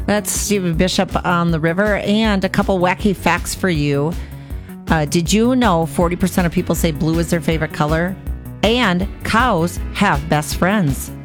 That's Stephen Bishop on the river, and a couple wacky facts for you. Did you know 40% of people say blue is their favorite color? And cows have best friends.